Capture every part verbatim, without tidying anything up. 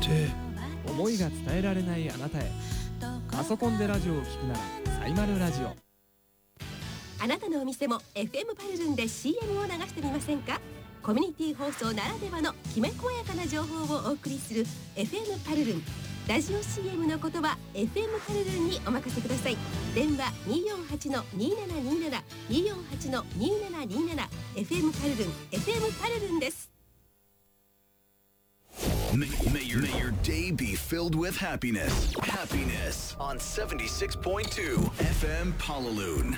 生、思いが伝えられないあなたへ。パソコンでラジオを聞くならサイマルラジオ。 あなたのお店も エフエム パルルンで シーエム を流してみませんか。コミュニティ放送ならではのきめ細やかな情報をお送りする エフエム パルルン。ラジオ シーエム の言葉 エフエム パルルンにお任せください。電話 にーよんはちのにーななにーなな にーよんはちのにーななにーなな エフエム パルルン エフエム パルルンです。 May, may, your, may your day be filled with happiness. Happiness on seventy-six point two エフエム Palaloon。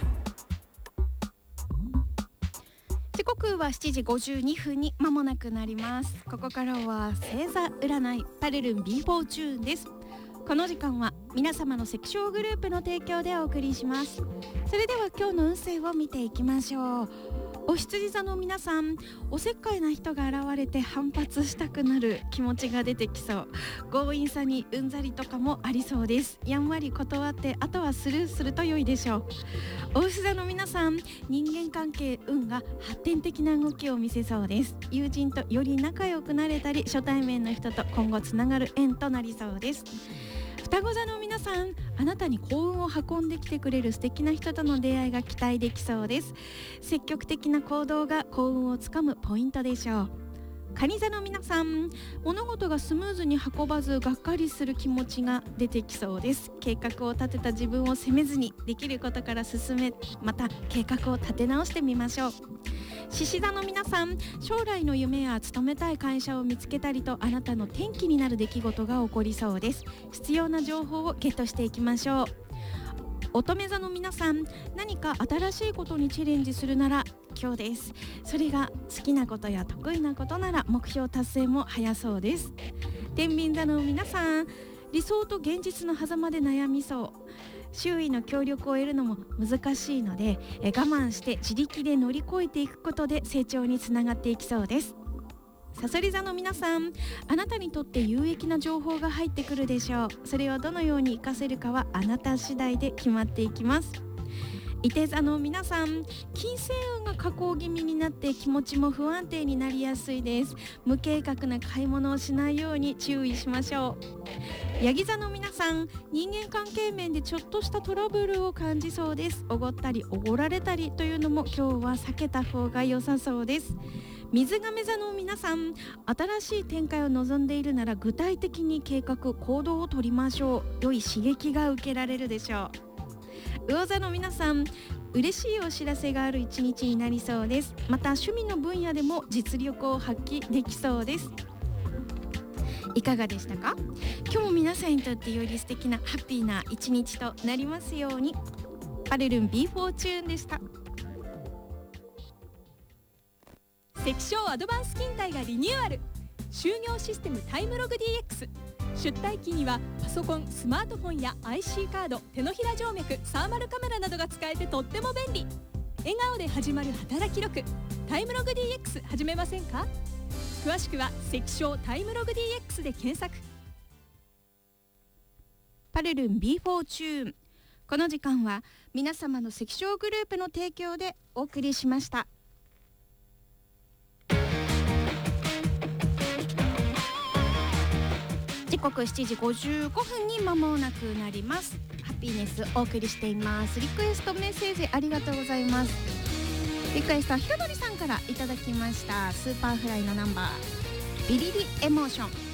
時刻はしちじごじゅうにふんに間もなくなります。ここからは星座占いパルルン B フォーチューンです。この時間は皆様のセクショングループの提供でお送りします。それでは今日の運勢を見ていきましょう。お羊座の皆さん、おせっかいな人が現れて反発したくなる気持ちが出てきそう。強引さにうんざりとかもありそうです。やんわり断ってあとはスルーすると良いでしょう。お牛座の皆さん、人間関係運が発展的な動きを見せそうです。友人とより仲良くなれたり、初対面の人と今後つながる縁となりそうです。双子座の皆さん、あなたに幸運を運んできてくれる素敵な人との出会いが期待できそうです。積極的な行動が幸運をつかむポイントでしょう。蟹座の皆さん、物事がスムーズに運ばずがっかりする気持ちが出てきそうです。計画を立てた自分を責めずにできることから進め、また計画を立て直してみましょう。獅子座の皆さん、将来の夢や勤めたい会社を見つけたりとあなたの転機になる出来事が起こりそうです。必要な情報をゲットしていきましょう。乙女座の皆さん、何か新しいことにチャレンジするなら今日です。それが好きなことや得意なことなら目標達成も早そうです。天秤座の皆さん、理想と現実の狭間で悩みそう。周囲の協力を得るのも難しいので、え我慢して自力で乗り越えていくことで成長につながっていきそうです。蠍座の皆さん、あなたにとって有益な情報が入ってくるでしょう。それをどのように活かせるかはあなた次第で決まっていきます。射手座の皆さん、金星運が下降気味になって気持ちも不安定になりやすいです。無計画な買い物をしないように注意しましょう。ヤギ座の皆さん、人間関係面でちょっとしたトラブルを感じそうです。おごったりおごられたりというのも今日は避けた方が良さそうです。水亀座の皆さん、新しい展開を望んでいるなら具体的に計画行動を取りましょう。良い刺激が受けられるでしょう。魚座の皆さん、嬉しいお知らせがある一日になりそうです。また趣味の分野でも実力を発揮できそうです。いかがでしたか？今日も皆さんにとってより素敵なハッピーな一日となりますように。パルルン B フォーチューンでした。 セクションアドバンス勤怠がリニューアル。就業システムタイムログ ディーエックス。 出退勤にはパソコン、スマートフォンや アイシー カード、手のひら静脈、サーマルカメラなどが使えてとっても便利。笑顔で始まる働き力、タイムログ ディーエックス 始めませんか？詳しくはセクションタイムログ ディーエックス で検索。 パルルン B フォーチューン。この時間は皆様のセクショングループの提供でお送りしました。時刻しちじごじゅうごふんに間もなくなります。ハピネスお送りしています。リクエストメッセージありがとうございます。リクエストはひろのりさんからいただきました。スーパーフライのナンバービリリエモーション。